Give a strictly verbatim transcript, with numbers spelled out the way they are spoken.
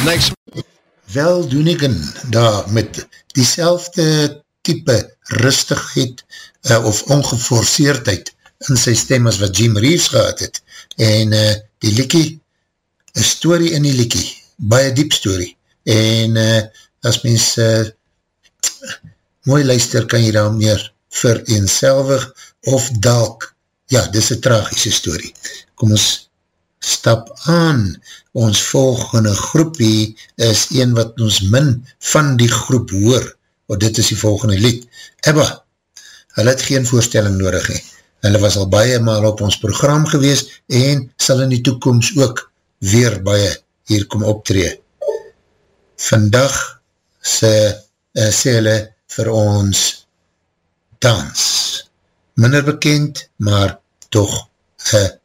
Nice. Wel doen ek in, daar met diezelfde type rustigheid uh, of ongeforceerdheid in sy stem as wat Jim Reeves gehad het. En uh, die liekie, een story in die liekie, baie diep story. En uh, as mens uh, mooi luister, kan jy daar meer vereenselwig of dalk, ja, dis een tragische story. Kom ons stap aan. Ons volgende groepie is een wat ons min van die groep hoor, want dit is die volgende lied. Ebba, hulle het geen voorstelling nodig he. Hulle was al baie maal op ons program gewees en sal in die toekomst ook weer baie hier kom optree. Vandag sê, uh, sê hulle vir ons dans. Minder bekend, maar toch een